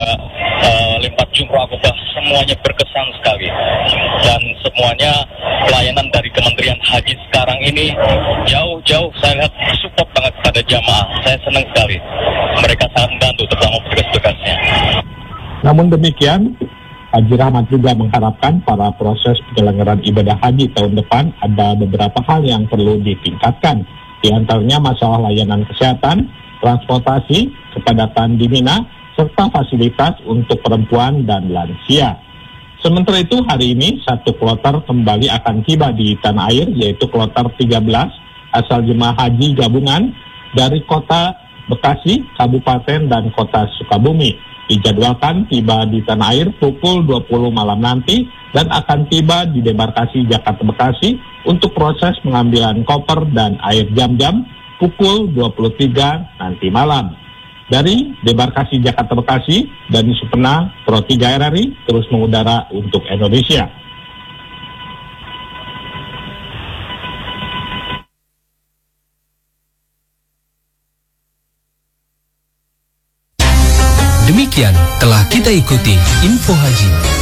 lempar jumroh akobah, semuanya berkesan sekali. Dan semuanya pelayanan dari Kementerian Haji sekarang ini jauh-jauh saya lihat support banget pada jamaah. Saya senang sekali. Mereka sangat membantu, terutama petugas-petugasnya. Namun demikian, Haji Rahmat juga mengharapkan para proses penyelenggaraan ibadah haji tahun depan ada beberapa hal yang perlu ditingkatkan. Di antaranya masalah layanan kesehatan, transportasi, kepadatan di Mina, serta fasilitas untuk perempuan dan lansia. Sementara itu hari ini satu kloter kembali akan tiba di tanah air, yaitu kloter 13 asal jemaah haji gabungan dari kota Bekasi, Kabupaten dan kota Sukabumi. Dijadwalkan tiba di tanah air pukul 20 malam nanti dan akan tiba di debarkasi Jakarta Bekasi untuk proses pengambilan koper dan air jam-jam pukul 23 nanti malam. Dari debarkasi Jakarta Bekasi, Dani Supena, Pro 3 RRI, terus mengudara untuk Indonesia. Demikian telah kita ikuti Info Haji.